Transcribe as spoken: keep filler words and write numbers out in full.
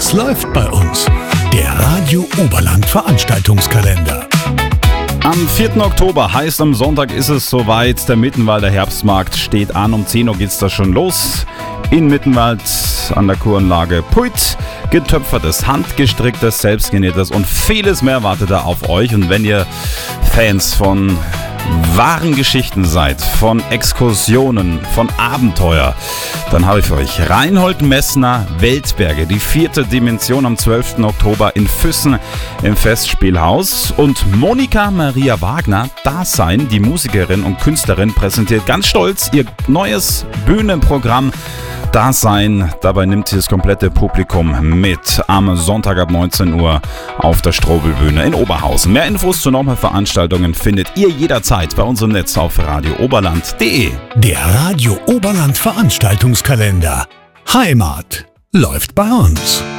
Es läuft bei uns. Der Radio Oberland Veranstaltungskalender. Am vierten Oktober heißt am Sonntag ist es soweit. Der Mittenwalder Herbstmarkt steht an. Um zehn Uhr geht's da schon los. In Mittenwald an der Kuranlage Puit. Getöpfertes, handgestricktes, selbstgenähtes und vieles mehr wartet da auf euch. Und wenn ihr Fans von wahren Geschichten seid, von Exkursionen, von Abenteuer, dann habe ich für euch Reinhold Messner Weltberge, die vierte Dimension am zwölften Oktober in Füssen im Festspielhaus, und Monika Maria Wagner, Dasein, die Musikerin und Künstlerin, präsentiert ganz stolz ihr neues Bühnenprogramm Dasein. Dabei nimmt sie das komplette Publikum mit am Sonntag ab neunzehn Uhr auf der Strobelbühne in Oberhausen. Mehr Infos zu noch mehr Veranstaltungen findet ihr jederzeit bei unserem Netz auf radio oberland punkt de. Der Radio Oberland Veranstaltungskalender. Heimat läuft bei uns.